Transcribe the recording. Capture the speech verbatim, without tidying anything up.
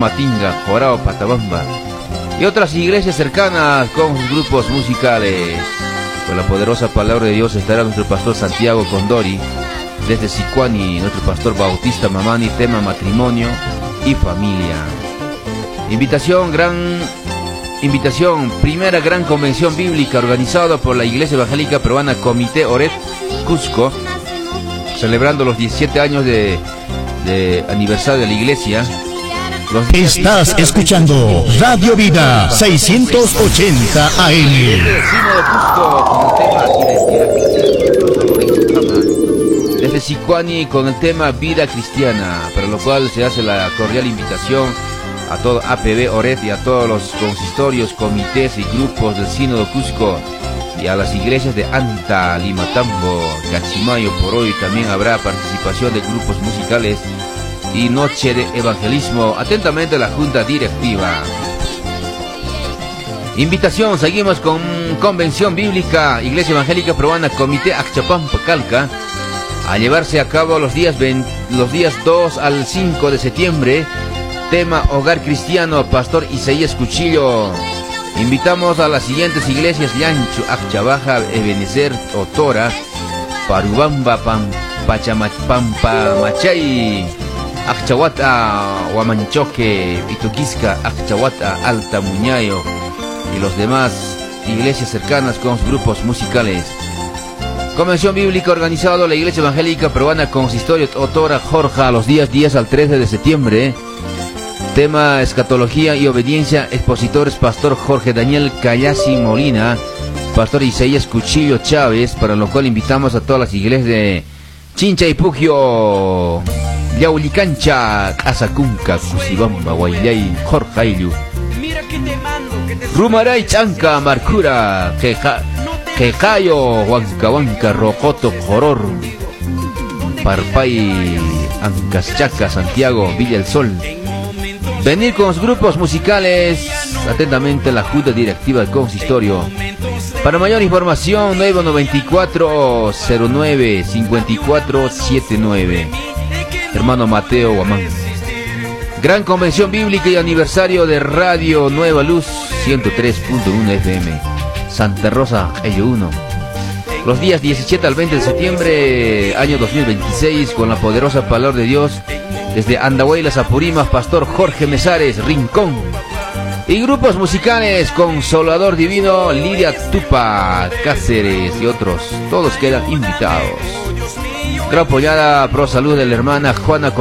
Matinga, Jorao, Patabamba y otras iglesias cercanas con sus grupos musicales. Con la poderosa palabra de Dios estará nuestro pastor Santiago Condori, desde Sicuani, nuestro pastor Bautista Mamani, tema matrimonio y familia. Invitación, gran invitación, primera gran convención bíblica organizada por la Iglesia Evangélica Peruana Comité Oret Cusco, celebrando los diecisiete años de, de aniversario de la iglesia. Estás escuchando Radio Vida seiscientos ochenta A M. Desde Sicuani con el tema Vida Cristiana, para lo cual se hace la cordial invitación a todo A P B Oret y a todos los consistorios, comités y grupos del Sínodo Cusco y a las iglesias de Anta, Limatambo, Cachimayo. Por hoy también habrá participación de grupos musicales y noche de evangelismo. Atentamente la junta directiva. Invitación, seguimos con convención bíblica Iglesia Evangélica Peruana Comité Acchapampa Calca, a llevarse a cabo los días veinte, los días dos al cinco de septiembre. Tema Hogar Cristiano, Pastor Isaías Cuchillo. Invitamos a las siguientes iglesias: Llancho, Acchabaja, Ebenezer, Otora, Parubamba, Pam, Pachamapampa, Machay, Acchahuata, Huamanchoque, Ituquisca, Acchahuata, Alta Muñayo y los demás iglesias cercanas con sus grupos musicales. Convención bíblica organizada la Iglesia Evangélica Peruana Consistorio Otora Jorja, los días diez al trece de septiembre. Tema Escatología y Obediencia, expositores Pastor Jorge Daniel Callasi Molina, Pastor Isaías Cuchillo Chávez, para lo cual invitamos a todas las iglesias de Chincha y Pugio, Yaulicancha, Asacunca, Cusibamba, Guaylay, Jorjailu, Rumaray, Chanca, Marcura, Quejayo, Huancahuanca, Rojoto, Joror, Parpay, Ancaschaca, Santiago, Villa El Sol. Venir con los grupos musicales. Atentamente la junta directiva del consistorio. Para mayor información, nueve nueve cuatro cero nueve cinco cuatro siete nueve. Hermano Mateo Guamán. Gran convención bíblica y aniversario de Radio Nueva Luz ciento tres punto uno F M, Santa Rosa, Ello uno. Los días diecisiete al veinte de septiembre, año dos mil veintiséis, con la poderosa palabra de Dios, desde Andahuayla, Apurimac, Pastor Jorge Mesares, Rincón. Y grupos musicales: Consolador Divino, Lidia Tupa, Cáceres y otros. Todos quedan invitados. Gran apoyada pro salud de la hermana Juana